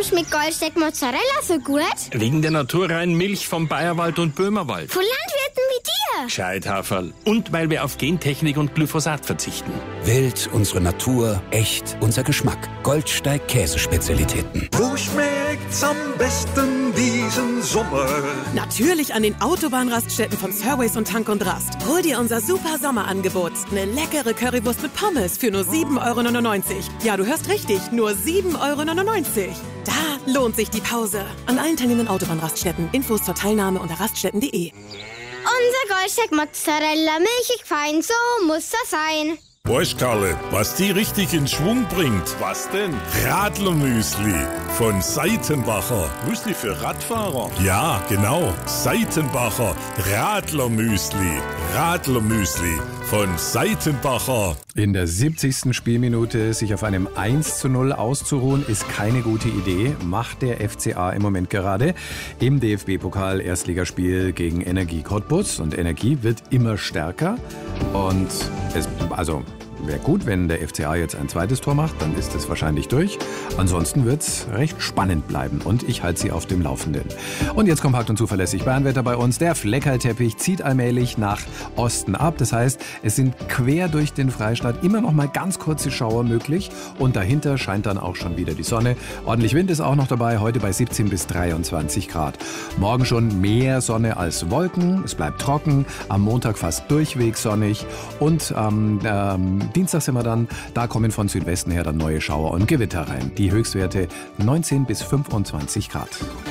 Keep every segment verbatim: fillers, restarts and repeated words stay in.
schmeckt Goldsteak Mozzarella so gut? Wegen der naturreinen Milch vom Bayerwald und Böhmerwald. Von Landwirten wie dir. Scheithaferl. Und weil wir auf Gentechnik und Glyphosat verzichten. Wild, unsere Natur, echt, unser Geschmack. Goldsteig Käsespezialitäten. Wo schmeckt's am besten diesen Sommer? Natürlich an den Autobahnraststätten von Surways und Tank und Rast. Hol dir unser super Sommerangebot. Eine leckere Currywurst mit Pommes für nur sieben Euro neunundneunzig. Ja, du hörst richtig, nur sieben Euro neunundneunzig. Da lohnt sich die Pause. An allen teilnehmenden Autobahnraststätten. Infos zur Teilnahme unter raststätten punkt de. Unser Goldsteak Mozzarella, milchig fein, so muss das sein. Weißt, Karle, was die richtig in Schwung bringt? Was denn? Radlermüsli von Seitenbacher. Müsli für Radfahrer? Ja, genau. Seitenbacher Radlermüsli. Radlermüsli von Seitenbacher. In der siebzigsten Spielminute sich auf einem eins zu null auszuruhen, ist keine gute Idee, macht der F C A im Moment gerade im D F B-Pokal Erstligaspiel gegen Energie Cottbus. Und Energie wird immer stärker und es, also wäre gut, wenn der F C A jetzt ein zweites Tor macht, dann ist es wahrscheinlich durch. Ansonsten wird es recht spannend bleiben und ich halte Sie auf dem Laufenden. Und jetzt kompakt und zuverlässig Bayernwetter bei uns. Der Fleckerlteppich zieht allmählich nach Osten ab. Das heißt, es sind quer durch den Freistaat immer noch mal ganz kurze Schauer möglich und dahinter scheint dann auch schon wieder die Sonne. Ordentlich Wind ist auch noch dabei, heute bei siebzehn bis dreiundzwanzig Grad. Morgen schon mehr Sonne als Wolken, es bleibt trocken, am Montag fast durchweg sonnig und am ähm, Dienstag sind wir dann, da kommen von Südwesten her dann neue Schauer und Gewitter rein. Die Höchstwerte neunzehn bis fünfundzwanzig Grad.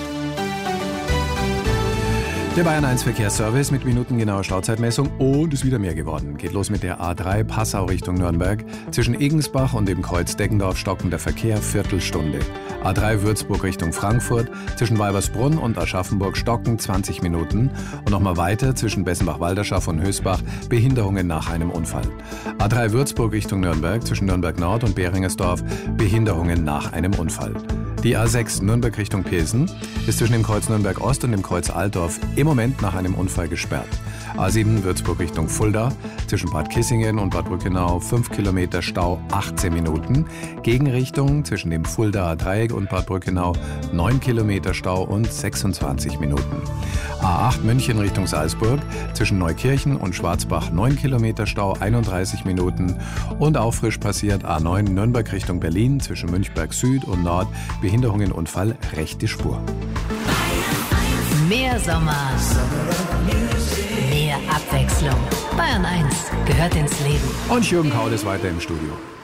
Der Bayern eins Verkehrsservice mit minutengenauer Stauzeitmessung und ist wieder mehr geworden. Geht los mit der A drei Passau Richtung Nürnberg. Zwischen Egensbach und dem Kreuz Deggendorf stockender Verkehr Viertelstunde. A drei Würzburg Richtung Frankfurt. Zwischen Weibersbrunn und Aschaffenburg stocken zwanzig Minuten. Und nochmal weiter zwischen Bessenbach-Walderschaff und Hösbach Behinderungen nach einem Unfall. A drei Würzburg Richtung Nürnberg. Zwischen Nürnberg Nord und Beringersdorf Behinderungen nach einem Unfall. Die A sechs Nürnberg Richtung Pilsen ist zwischen dem Kreuz Nürnberg Ost und dem Kreuz Altdorf im Moment nach einem Unfall gesperrt. A sieben Würzburg Richtung Fulda, zwischen Bad Kissingen und Bad Brückenau fünf Kilometer Stau, achtzehn Minuten. Gegenrichtung zwischen dem Fuldaer Dreieck und Bad Brückenau neun Kilometer Stau und sechsundzwanzig Minuten. A acht München Richtung Salzburg, zwischen Neukirchen und Schwarzbach neun Kilometer Stau, einunddreißig Minuten. Und auch frisch passiert A neun Nürnberg Richtung Berlin, zwischen Münchberg Süd und Nord, Behinderungen Unfall, rechte Spur. Mehr Sommer, mehr Abwechslung. Bayern eins gehört ins Leben. Und Jürgen Kaul ist weiter im Studio.